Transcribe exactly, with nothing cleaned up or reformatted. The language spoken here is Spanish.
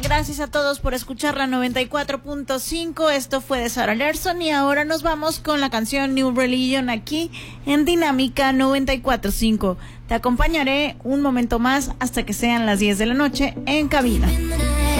Gracias a todos por escuchar la noventa y cuatro punto cinco. Esto fue de Sarah Larson y ahora nos vamos con la canción New Religion aquí en Dinámica noventa y cuatro punto cinco. Te acompañaré un momento más hasta que sean las diez de la noche en cabina.